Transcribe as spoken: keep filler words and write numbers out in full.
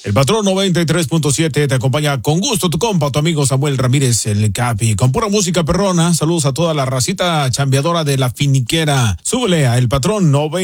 El Patrón noventa y tres punto siete te acompaña con gusto tu compa, tu amigo Samuel Ramírez, el Capi, con pura música perrona. Saludos a toda la racita chambeadora de la finiquera. Súbele a El Patrón noventa.